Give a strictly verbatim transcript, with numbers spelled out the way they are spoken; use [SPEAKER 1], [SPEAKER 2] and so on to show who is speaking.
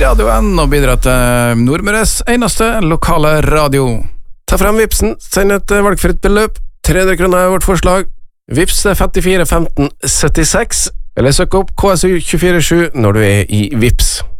[SPEAKER 1] radioen og bidra til Nordmøres eneste lokale radio.
[SPEAKER 2] Ta frem Vipsen, send et valgfritt beløp, tre hundre kroner er vårt forslag. Vips femtifire femten syttiseks, eller søk opp K S U to fire sju når du er i Vips.